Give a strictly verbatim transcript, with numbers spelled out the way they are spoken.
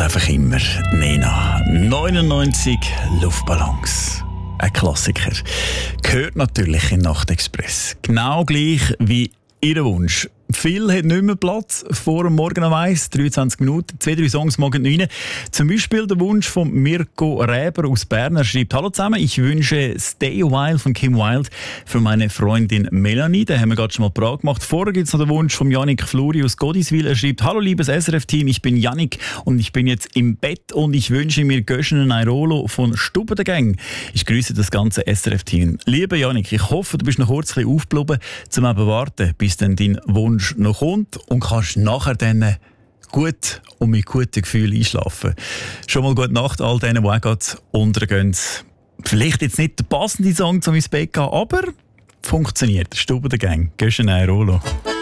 einfach immer Nena. neunundneunzig Luftballons. Ein Klassiker. Gehört natürlich in Nachtexpress. Genau gleich wie Ihr Wunsch. Viel hat nicht mehr Platz vor dem Morgen um eins, dreiundzwanzig Minuten, zwei, drei Songs morgen rein. Zum Beispiel der Wunsch von Mirko Räber aus Bern. Er schreibt: Hallo zusammen, ich wünsche Stay a While von Kim Wilde für meine Freundin Melanie. Den haben wir gerade schon mal parat gemacht. Vorher gibt es noch den Wunsch von Yannick Fluri aus Godiswil. Er schreibt: Hallo liebes S R F-Team, ich bin Yannick und ich bin jetzt im Bett und ich wünsche mir Göschen Airolo von Stube der Gang. Ich grüße das ganze S R F-Team. Lieber Yannick, ich hoffe, du bist noch kurz ein bisschen aufgeblieben, zum eben warten, bis dann dein Wunsch noch kommt und kannst nachher dann gut und mit gutem Gefühl einschlafen. Schon mal gute Nacht all denen, die auch gerade untergehen. Vielleicht jetzt nicht der passende Song zum ins Bett gehen, aber funktioniert. Stube der Gang. Göschen Airolo.